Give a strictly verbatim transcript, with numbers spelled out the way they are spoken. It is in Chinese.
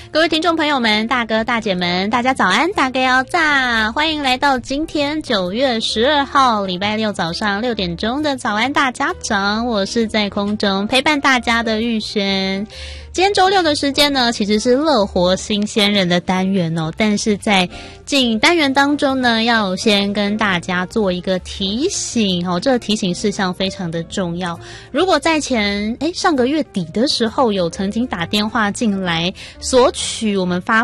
各位听众朋友们，大哥大姐们，大家早安，大家要炸！欢迎来到今天九月十二号礼拜六早上六点钟的早安大家长，我是在空中陪伴大家的玉轩。今天周六的时间呢，其实是乐活新鲜人的单元哦，但是在进单元当中呢，要先跟大家做一个提醒哦，这个提醒事项非常的重要。如果在前诶上个月底的时候有曾经打电话进来索取我们发